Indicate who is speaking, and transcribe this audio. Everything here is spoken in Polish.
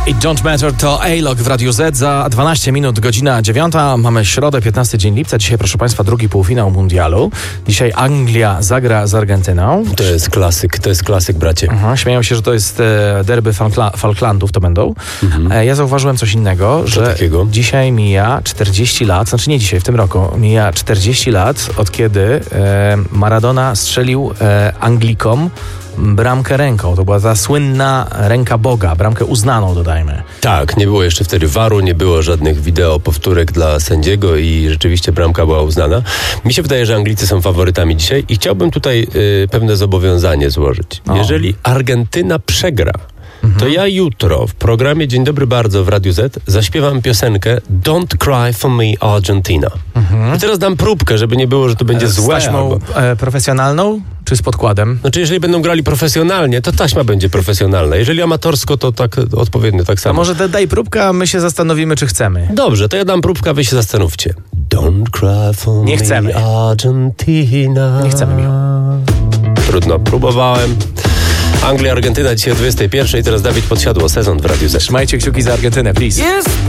Speaker 1: It Don't Matter to A-Log w Radiu Z. Za 12 minut, godzina 9. Mamy środę, 15 dzień lipca. Dzisiaj, proszę Państwa, drugi półfinał mundialu. Dzisiaj Anglia zagra z Argentyną.
Speaker 2: To jest klasyk, bracie.
Speaker 1: Śmieją się, że to jest derby Falklandów, to będą. Ja zauważyłem coś innego, że
Speaker 2: takiego?
Speaker 1: Dzisiaj mija 40 lat, znaczy nie dzisiaj, w tym roku, mija 40 lat, od kiedy Maradona strzelił Anglikom bramkę ręką. To była ta słynna ręka Boga, bramkę uznaną, dodajmy.
Speaker 2: Tak, nie było jeszcze wtedy VAR-u, nie było żadnych wideo powtórek dla sędziego i rzeczywiście bramka była uznana. Mi się wydaje, że Anglicy są faworytami dzisiaj i chciałbym tutaj pewne zobowiązanie złożyć. Jeżeli Argentyna przegra, to ja jutro w programie Dzień Dobry Bardzo w Radiu Z zaśpiewam piosenkę Don't Cry for Me Argentina. I teraz dam próbkę, żeby nie było, że to będzie złe.
Speaker 1: Z taśmą profesjonalną czy z podkładem?
Speaker 2: Znaczy, jeżeli będą grali profesjonalnie, to taśma będzie profesjonalna. Jeżeli amatorsko, to tak odpowiednio tak samo.
Speaker 1: To może daj próbkę, a my się zastanowimy, czy chcemy.
Speaker 2: Dobrze, to ja dam próbkę, a wy się zastanówcie. Don't cry for
Speaker 1: Nie chcemy.
Speaker 2: me Argentina.
Speaker 1: Nie chcemy, Michał.
Speaker 2: Trudno, próbowałem. Anglia, Argentyna dzisiaj o 21. Teraz Dawid Podsiadło, Sezon w Radiu Z.
Speaker 1: Trzymajcie kciuki za Argentynę, please.